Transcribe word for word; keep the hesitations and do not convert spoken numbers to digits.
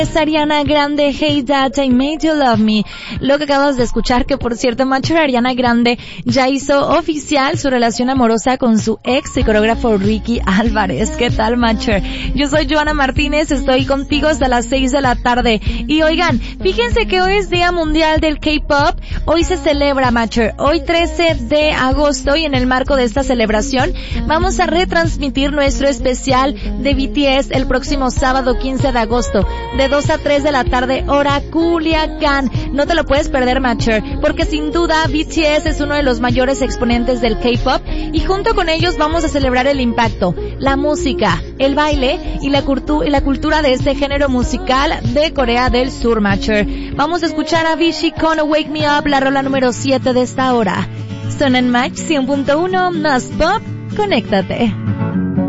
Es Ariana Grande, Hey Dad, I Made You Love Me. Lo que acabas de escuchar, que por cierto, Macher, Ariana Grande ya hizo oficial su relación amorosa con su ex y coreógrafo Ricky Álvarez. ¿Qué tal, Macher? Yo soy Joana Martínez, estoy contigo hasta las seis de la tarde. Y oigan, fíjense que hoy es Día Mundial del K-Pop. Hoy se celebra, Macher. Hoy trece de agosto, y en el marco de esta celebración vamos a retransmitir nuestro especial de B T S el próximo sábado quince de agosto, de dos a tres de la tarde, hora Culiacán. No te lo puedes perder, Macher, porque sin duda B T S es uno de los mayores exponentes del K-Pop, y junto con ellos vamos a celebrar el impacto, la música, el baile y la, cultu- y la cultura de este género musical de Corea del Sur, Macher. Vamos a escuchar a Avicii con Wake Me Up, la rola número siete de esta hora. Son en Match cien punto uno, más pop, conéctate.